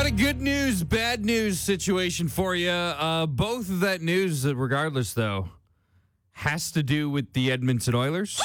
Got a good news, bad news situation for you. Both of that news, regardless, though, has to do with the Edmonton Oilers.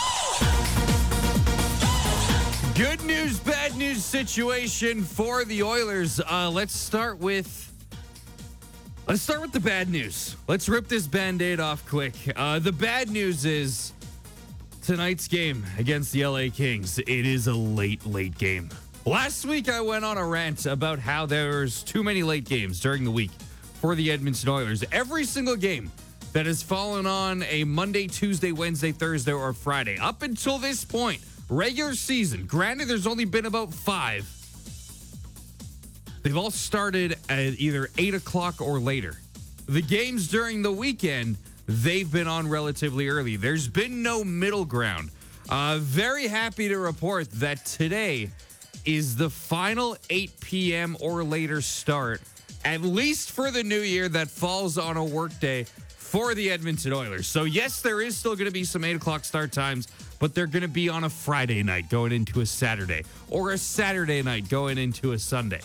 Good news, bad news situation for the Oilers. Let's start with the bad news. Let's rip this Band-Aid off quick. The bad news is tonight's game against the LA Kings. It is a late game. Last week, I went on a rant about how there's too many late games during the week for the Edmonton Oilers. Every single game that has fallen on a Monday, Tuesday, Wednesday, Thursday, or Friday, up until this point, regular season, granted there's only been about 5, they've all started at either 8 o'clock or later. The games during the weekend, they've been on relatively early. There's been no middle ground. Very happy to report that today is the final 8 p.m. or later start, at least for the new year, that falls on a work day for the Edmonton Oilers. So yes, there is still going to be some 8 o'clock start times, but they're going to be on a Friday night going into a Saturday, or a Saturday night going into a Sunday.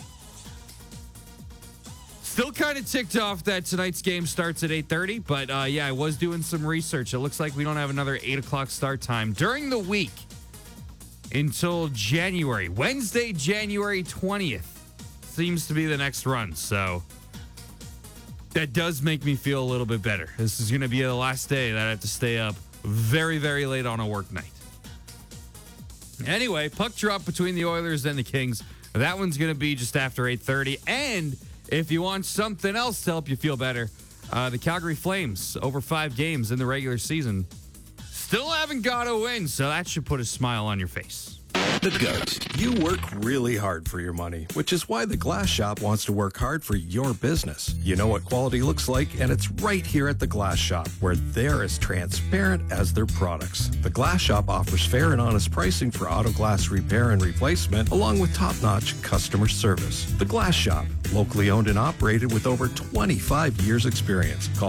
Still kind of ticked off that tonight's game starts at 8:30, but I was doing some research. It looks like we don't have another 8 o'clock start time during the week until January. Wednesday, January 20th seems to be the next run. So that does make me feel a little bit better. This is going to be the last day that I have to stay up very, very late on a work night. Anyway, puck drop between the Oilers and the Kings. That one's going to be just after 8:30. And if you want something else to help you feel better, the Calgary Flames, over 5 games in the regular season, still haven't got a win, so that should put a smile on your face. The GOAT. You work really hard for your money, which is why the Glass Shop wants to work hard for your business. You know what quality looks like, and it's right here at the Glass Shop, where they're as transparent as their products. The Glass Shop offers fair and honest pricing for auto glass repair and replacement, along with top-notch customer service. The Glass Shop, locally owned and operated with over 25 years experience. Call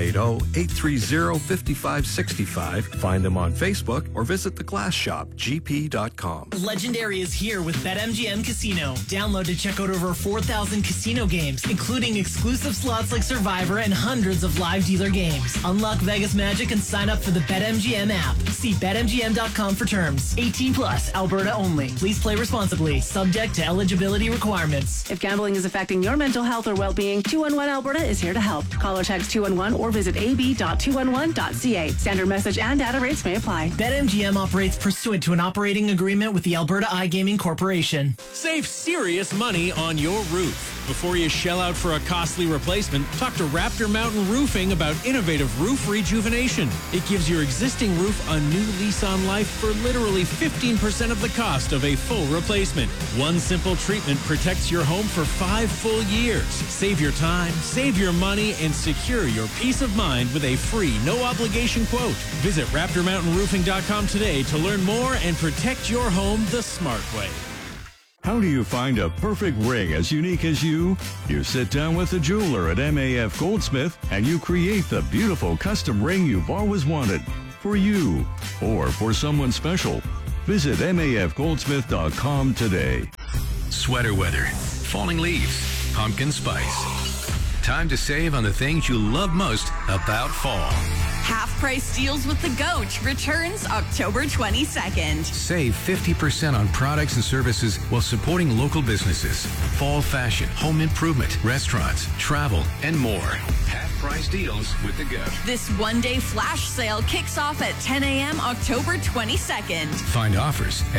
780-830-5565. Find them on Facebook or visit theglassshopgp.com. Legendary is here with BetMGM Casino. Download to check out over 4,000 casino games, including exclusive slots like Survivor and hundreds of live dealer games. Unlock Vegas magic and sign up for the BetMGM app. See BetMGM.com for terms. 18 plus, Alberta only. Please play responsibly. Subject to eligibility requirements. If gambling is affecting your mental health or well-being, 211 Alberta is here to help. Call or text 211 or visit ab.211.ca. Standard message and data rates may apply. BetMGM operates pursuant to an operating agreement with the Alberta iGaming Corporation. Save serious money on your roof. Before you shell out for a costly replacement, talk to Raptor Mountain Roofing about innovative roof rejuvenation. It gives your existing roof a new lease on life for literally 15% of the cost of a full replacement. One simple treatment protects your home for 5 full years. Save your time, save your money, and secure your peace of mind with a free, no-obligation quote. Visit RaptorMountainRoofing.com today to learn more and protect your home the smart way. How do you find a perfect ring as unique as you? You sit down with a jeweler at MAF Goldsmith and you create the beautiful custom ring you've always wanted. For you or for someone special. Visit MAFGoldsmith.com today. Sweater weather, falling leaves, pumpkin spice. Time to save on the things you love most about fall. Half-price deals with the GOAT returns October 22nd. Save 50% on products and services while supporting local businesses. Fall fashion, home improvement, restaurants, travel, and more. Half-price deals with the GOAT. This one-day flash sale kicks off at 10 a.m. October 22nd. Find offers at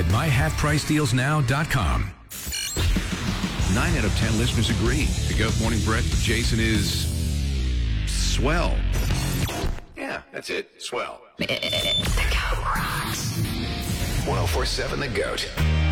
myhalfpriceddealsnow.com. 9 out of 10 listeners agree. The GOAT Morning Brett with Jason is swell. Yeah, that's it. Swell. The GOAT rocks. 104.7 The GOAT.